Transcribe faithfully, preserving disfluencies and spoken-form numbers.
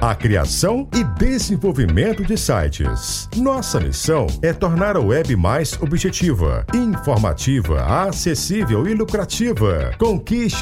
a criação e desenvolvimento de sites. Nossa missão é tornar a web mais objetiva, informativa, acessível e lucrativa. Conquiste